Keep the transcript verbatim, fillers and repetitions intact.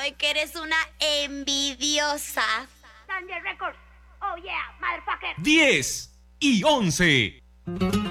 sabe que eres una envidiosa. Thunder Records. Oh yeah, motherfucker. diez y once.